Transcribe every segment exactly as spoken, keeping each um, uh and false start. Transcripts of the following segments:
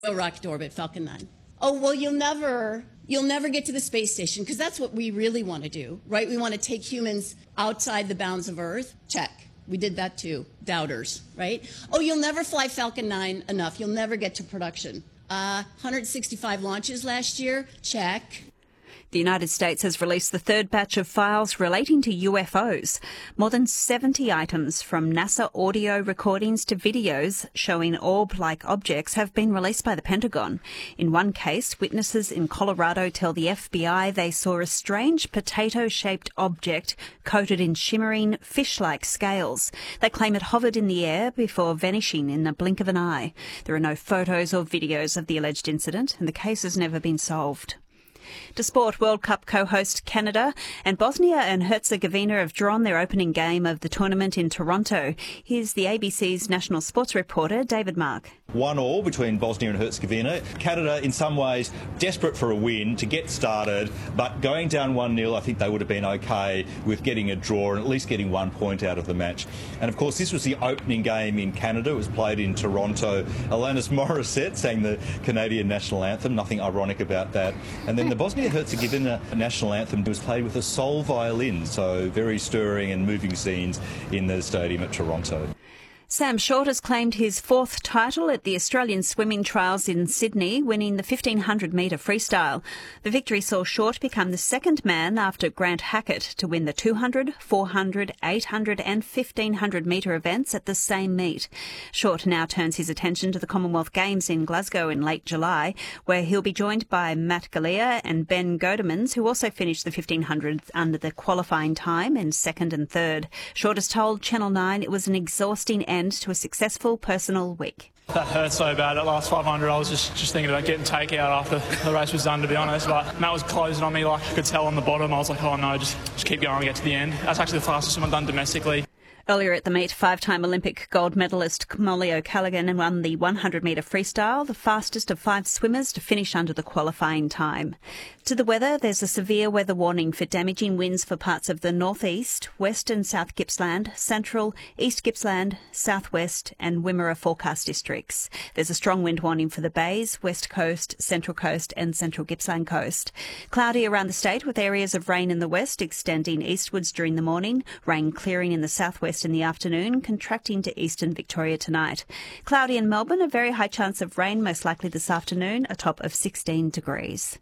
A rocket orbit, Falcon nine. Oh, well, you'll never, you'll never get to the space station, because that's what we really want to do, right? We want to take humans outside the bounds of Earth. Check. We did that too. Doubters, right? Oh, you'll never fly Falcon nine enough. You'll never get to production. Uh, one hundred sixty-five launches last year. Check. The United States has released the third batch of files relating to U F Os. More than seventy items from NASA audio recordings to videos showing orb-like objects have been released by the Pentagon. In one case, witnesses in Colorado tell the F B I they saw a strange potato-shaped object coated in shimmering fish-like scales. They claim it hovered in the air before vanishing in the blink of an eye. There are no photos or videos of the alleged incident, and the case has never been solved. To sport, World Cup co-host Canada and Bosnia and Herzegovina have drawn their opening game of the tournament in Toronto. Here's the A B C's national sports reporter, David Mark. One all between Bosnia and Herzegovina. Canada, in some ways, desperate for a win to get started, but going down one nil, I think they would have been okay with getting a draw and at least getting one point out of the match. And of course, this was the opening game in Canada. It was played in Toronto. Alanis Morissette sang the Canadian national anthem, nothing ironic about that. And then the Bosnia-Herzegovina national anthem was played with a soul violin, so very stirring and moving scenes in the stadium at Toronto. Sam Short has claimed his fourth title at the Australian Swimming Trials in Sydney, winning the fifteen hundred metre freestyle. The victory saw Short become the second man after Grant Hackett to win the two hundred, four hundred, eight hundred and fifteen hundred metre events at the same meet. Short now turns his attention to the Commonwealth Games in Glasgow in late July, where he'll be joined by Matt Galea and Ben Godemans, who also finished the fifteen hundred under the qualifying time in second and third. Short has told Channel nine it was an exhausting end to a successful personal week. That hurt so bad at last five hundred. I was just, just thinking about getting takeout after the race was done, to be honest. But Matt was closing on me, like I could tell on the bottom. I was like, oh no, just, just keep going and get to the end. That's actually the fastest swim I've done domestically. Earlier at the meet, five-time Olympic gold medalist Molly O'Callaghan won the one hundred metre freestyle, the fastest of five swimmers to finish under the qualifying time. To the weather, there's a severe weather warning for damaging winds for parts of the northeast, west and south Gippsland, central, east Gippsland, southwest and Wimmera forecast districts. There's a strong wind warning for the Bays, west coast, central coast and central Gippsland coast. Cloudy around the state with areas of rain in the west extending eastwards during the morning, rain clearing in the southwest in the afternoon, contracting to eastern Victoria tonight. Cloudy in Melbourne, a very high chance of rain, most likely this afternoon, a top of sixteen degrees.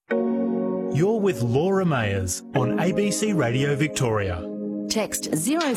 You're with Laura Mayers on A B C Radio Victoria. Text zero